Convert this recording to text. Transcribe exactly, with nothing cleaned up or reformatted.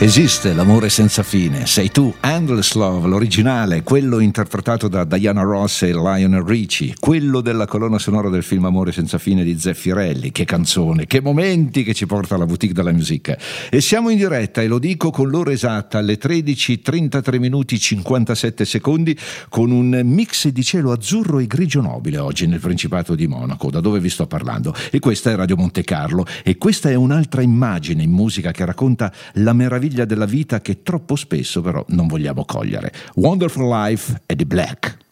Esiste l'amore senza fine, sei tu, Endless Love, l'originale, quello interpretato da Diana Ross e Lionel Richie, quello della colonna sonora del film Amore senza fine di Zeffirelli. Che canzone, che momenti che ci porta alla boutique della musica. E siamo in diretta, e lo dico con l'ora esatta, alle tredici trentatré minuti cinquantasette secondi, con un mix di cielo azzurro e grigio nobile oggi nel Principato di Monaco, da dove vi sto parlando. E questa è Radio Monte Carlo, e questa è un'altra immagine in musica che racconta la meraviglia della vita che troppo spesso però non vogliamo cogliere. Wonderful Life e The Black.